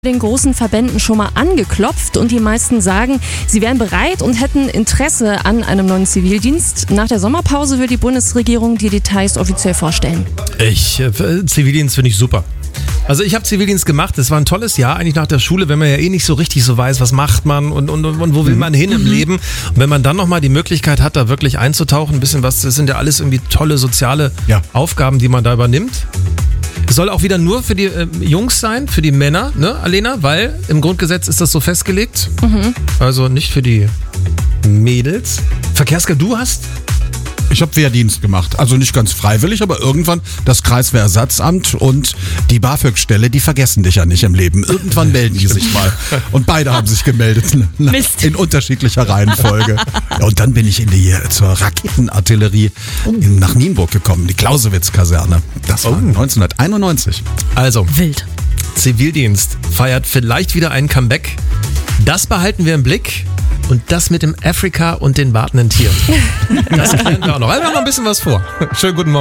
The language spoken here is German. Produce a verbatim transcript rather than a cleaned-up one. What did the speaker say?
den großen Verbänden schon mal angeklopft und die meisten sagen, sie wären bereit und hätten Interesse an einem neuen Zivildienst. Nach der Sommerpause will die Bundesregierung die Details offiziell vorstellen. Ich, äh, Zivildienst finde ich super. Also ich habe Zivildienst gemacht, es war ein tolles Jahr eigentlich nach der Schule, wenn man ja eh nicht so richtig so weiß, was macht man und, und, und wo will man hin im Leben. Und wenn man dann nochmal die Möglichkeit hat, da wirklich einzutauchen, ein bisschen was, das sind ja alles irgendwie tolle soziale ja. Aufgaben, die man da übernimmt. Es soll auch wieder nur für die äh, Jungs sein, für die Männer, ne, Alena? Weil im Grundgesetz ist das so festgelegt. Mhm. Also nicht für die Mädels. Verkehrsgeld, du hast? Ich habe Wehrdienst gemacht, also nicht ganz freiwillig, aber irgendwann das Kreiswehrersatzamt und die BAföG-Stelle, die vergessen dich ja nicht im Leben. Irgendwann melden die sich mal. Und beide haben sich gemeldet Mist. in unterschiedlicher Reihenfolge. Ja, und dann bin ich in die zur Raketenartillerie in, nach Nienburg gekommen, die Clausewitz-Kaserne. Das war oh. neunzehnhunderteinundneunzig. Also, wild. Zivildienst feiert vielleicht wieder ein Comeback. Das behalten wir im Blick. Und das mit dem Afrika und den wartenden Tieren. Das klären wir auch noch. Wir haben noch ein bisschen was vor. Schönen guten Morgen.